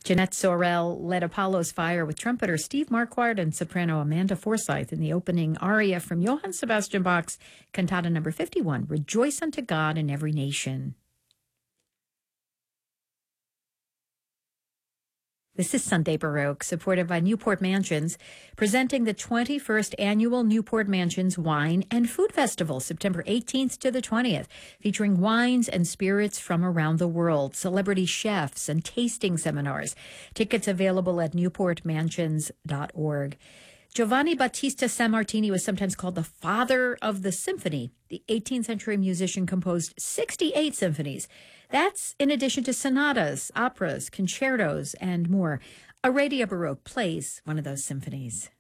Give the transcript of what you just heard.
Jeanette Sorel led Apollo's Fire with trumpeter Steve Marquardt and soprano Amanda Forsyth in the opening aria from Johann Sebastian Bach's Cantata No. 51, Rejoice unto God in Every Nation. This is Sunday Baroque, supported by Newport Mansions, presenting the 21st Annual Newport Mansions Wine and Food Festival, September 18th to the 20th, featuring wines and spirits from around the world, celebrity chefs, and tasting seminars. Tickets available at newportmansions.org. Giovanni Battista Sammartini was sometimes called the father of the symphony. The 18th century musician composed 68 symphonies. That's in addition to sonatas, operas, concertos, and more. Aradia Baroque plays one of those symphonies.